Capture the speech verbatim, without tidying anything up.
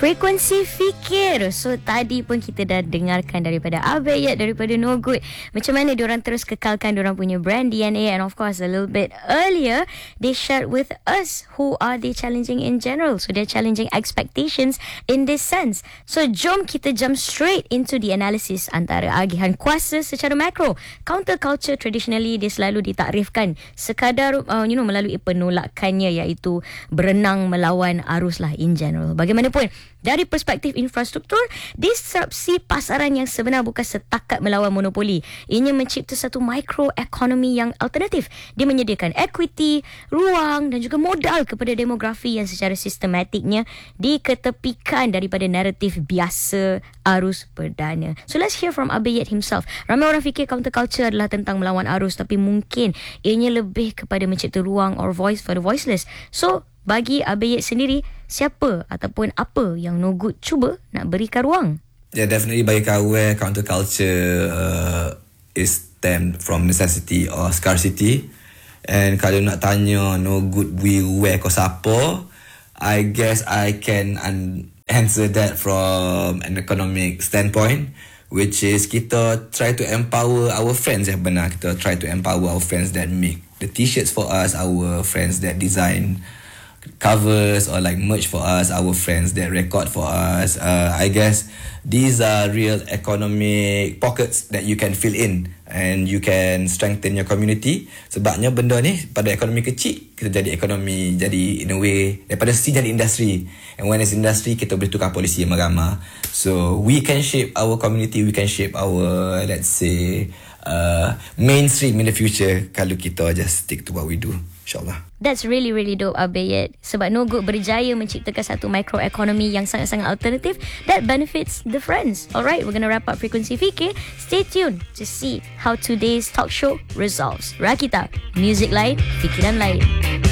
Frekuensi fikir. So tadi pun kita dah dengarkan daripada Abayat, daripada No Good, macam mana diorang terus kekalkan diorang punya brand D N A. And of course a little bit earlier they shared with us who are they challenging in general. So they're challenging expectations in this sense. So jom kita jump straight into the analysis antara agihan kuasa secara makro. Counter culture traditionally dia selalu ditakrifkan sekadar uh, you know melalui penolakannya, iaitu berenang melawan arus lah in general. Bagaimanapun dari perspektif infrastruktur, disrupsi pasaran yang sebenar bukan setakat melawan monopoli. Ianya mencipta satu mikroekonomi yang alternatif. Dia menyediakan equity, ruang dan juga modal kepada demografi yang secara sistematiknya diketepikan daripada naratif biasa arus perdana. So let's hear from Abayat himself. Ramai orang fikir counterculture adalah tentang melawan arus, tapi mungkin ianya lebih kepada mencipta ruang or voice for the voiceless. So bagi Abayat sendiri, siapa ataupun apa yang No Good cuba nak berikan ruang? Yeah, definitely bagi aware counterculture uh, is stemmed from necessity or scarcity. And kalau nak tanya No Good we wear ko siapa, I guess I can un- answer that from an economic standpoint, which is kita try to empower our friends yang benar. Kita try to empower our friends that make the t-shirts for us, our friends that design covers or like merch for us, our friends that record for us. uh, I guess these are real economic pockets that you can fill in and you can strengthen your community. Sebabnya benda ni pada ekonomi kecil, kita jadi ekonomi, jadi in a way daripada sisi jadi industri, and when it's industry kita boleh tukar polisi yang ramah. So we can shape our community, we can shape our, let's say, uh, mainstream in the future kalau kita just stick to what we do, insyaAllah. That's really really dope, Abayat. Sebab No Good berjaya menciptakan satu microeconomy yang sangat-sangat alternatif that benefits the friends. Alright, we're gonna wrap up Frekuensi Fikir. Stay tuned to see how today's talk show resolves. Rakita, music lain, fikiran lain.